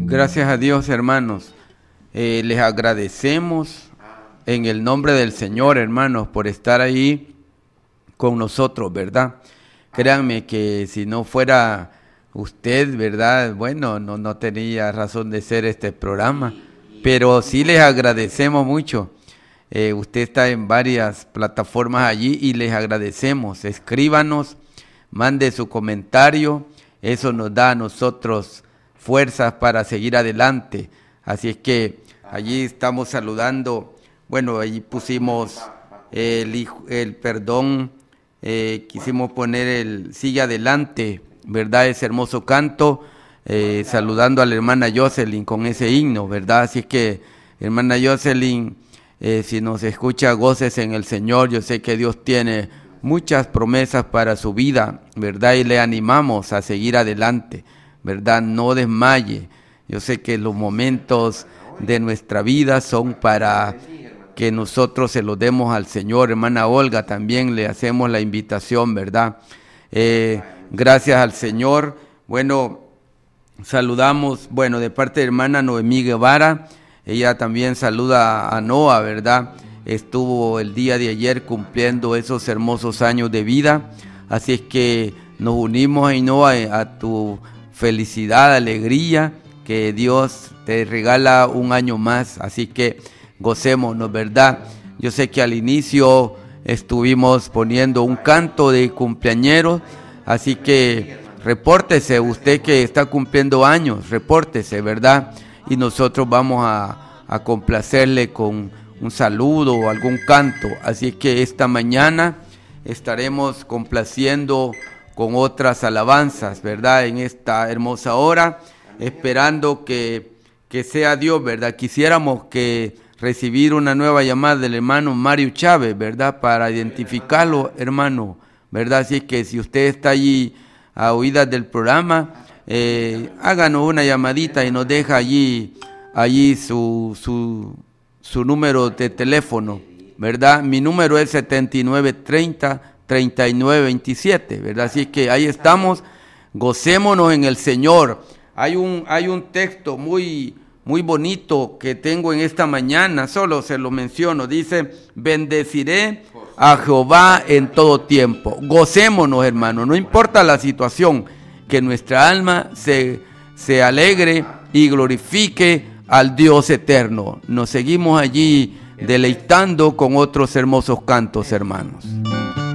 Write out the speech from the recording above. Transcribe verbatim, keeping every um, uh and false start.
Gracias a Dios, hermanos. Eh, les agradecemos en el nombre del Señor, hermanos, por estar ahí con nosotros, ¿verdad? Créanme que si no fuera usted, ¿verdad? Bueno, no, no tenía razón de ser este programa, pero sí les agradecemos mucho. Eh, usted está en varias plataformas allí y les agradecemos. Escríbanos, mande su comentario, eso nos da a nosotros fuerzas para seguir adelante. Así es que allí estamos saludando. Bueno, allí pusimos el, el perdón, eh, quisimos poner el sigue adelante, ¿verdad? Ese hermoso canto, eh, saludando a la hermana Jocelyn con ese himno, ¿verdad? Así es que, hermana Jocelyn, eh, si nos escucha, goces en el Señor. Yo sé que Dios tiene muchas promesas para su vida, ¿verdad? Y le animamos a seguir adelante, ¿verdad? No desmaye. Yo sé que los momentos de nuestra vida son para que nosotros se los demos al Señor. Hermana Olga, también le hacemos la invitación, ¿verdad? Eh, gracias al Señor. Bueno, saludamos, bueno, de parte de hermana Noemí Guevara, ella también saluda a Noa, ¿verdad? Estuvo el día de ayer cumpliendo esos hermosos años de vida, así es que nos unimos, Ainhoa, a tu felicidad, alegría, que Dios te regala un año más, así que gocémonos, ¿verdad? Yo sé que al inicio estuvimos poniendo un canto de cumpleañeros, así que repórtese, usted que está cumpliendo años, repórtese, ¿verdad? Y nosotros vamos a, a complacerle con un saludo o algún canto. Así que esta mañana estaremos complaciendo con otras alabanzas, ¿verdad? En esta hermosa hora, esperando que, que sea Dios, ¿verdad? Quisiéramos que recibir una nueva llamada del hermano Mario Chávez, ¿verdad? Para identificarlo, hermano, ¿verdad? Así que si usted está allí a oídas del programa, eh, háganos una llamadita y nos deja allí, allí su, su, su número de teléfono, ¿verdad? Mi número es setenta y nueve treinta, treinta y nueve veintisiete, ¿verdad? Así que ahí estamos, gocémonos en el Señor. Hay un, hay un texto muy, muy bonito que tengo en esta mañana, solo se lo menciono, dice: bendeciré a Jehová en todo tiempo. Gocémonos, hermano, no importa la situación, que nuestra alma se, se alegre y glorifique al Dios eterno. Nos seguimos allí deleitando con otros hermosos cantos, hermanos.